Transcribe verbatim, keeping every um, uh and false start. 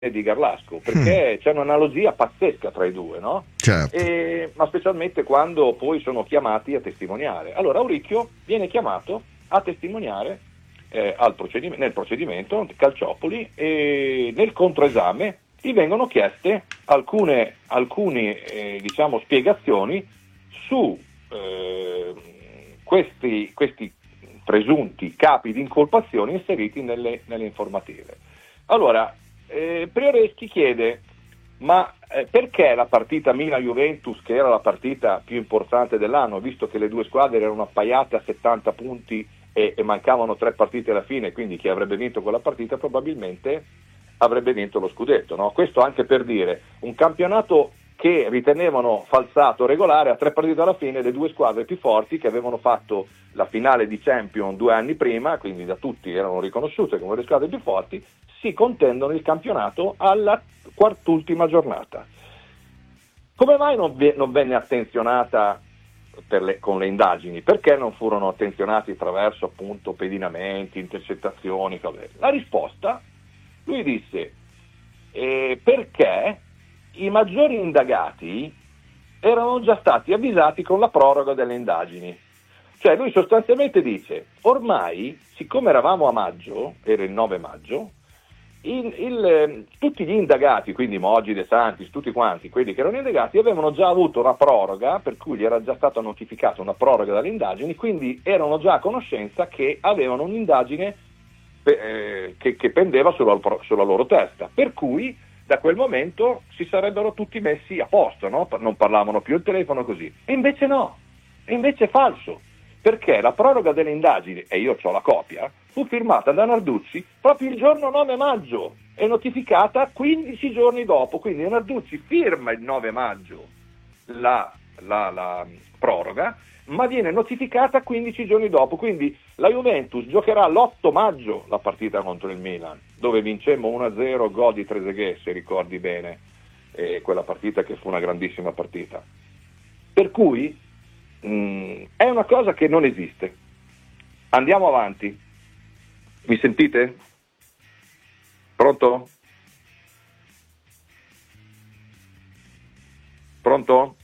di Garlasco, perché mm. c'è un'analogia pazzesca tra i due, no? Certo. E, ma specialmente quando poi sono chiamati a testimoniare. Allora Auricchio viene chiamato a testimoniare eh, al procedimento, nel procedimento Calciopoli, e nel controesame gli vengono chieste alcune, alcune eh, diciamo spiegazioni su eh, questi, questi presunti capi di incolpazione inseriti nelle, nelle informative. Allora eh, Prioreschi chiede: ma eh, perché la partita Milan-Juventus, che era la partita più importante dell'anno, visto che le due squadre erano appaiate a settanta punti e, e mancavano tre partite alla fine, quindi chi avrebbe vinto quella partita probabilmente avrebbe vinto lo scudetto, no? Questo anche per dire, un campionato che ritenevano falsato regolare, a tre partite alla fine le due squadre più forti che avevano fatto la finale di Champions due anni prima, quindi da tutti erano riconosciute come le squadre più forti, si contendono il campionato alla quart'ultima giornata. Come mai non, v- non venne attenzionata per le, con le indagini? Perché non furono attenzionati attraverso appunto pedinamenti, intercettazioni? Cose? La risposta, lui disse, eh, perché i maggiori indagati erano già stati avvisati con la proroga delle indagini. Cioè lui sostanzialmente dice, ormai, siccome eravamo a maggio, era il nove maggio, il, il, tutti gli indagati, quindi Moggi, De Santis, tutti quanti, quelli che erano indagati, avevano già avuto una proroga, per cui gli era già stata notificata una proroga dalle indagini, quindi erano già a conoscenza che avevano un'indagine eh, che, che pendeva sulla, sulla loro testa, per cui da quel momento si sarebbero tutti messi a posto, no? Non parlavano più al telefono così. E invece no, e invece è falso, perché la proroga delle indagini, e io ho la copia, fu firmata da Narduzzi proprio il giorno nove maggio e notificata quindici giorni dopo, quindi Narduzzi firma il nove maggio la, la, la proroga, ma viene notificata quindici giorni dopo, quindi la Juventus giocherà l'otto maggio la partita contro il Milan, dove vincemmo uno a zero, gol di Trezeguet, se ricordi bene, eh, quella partita che fu una grandissima partita. Per cui mh, è una cosa che non esiste. Andiamo avanti. Mi sentite? Pronto? Pronto?